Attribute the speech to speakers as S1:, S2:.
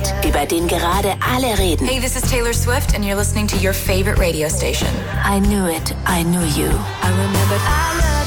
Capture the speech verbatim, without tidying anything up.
S1: Hit, über den gerade alle reden.
S2: Hey, this is Taylor Swift and you're listening to your favorite radio station.
S1: I knew it, I knew you. I remembered I love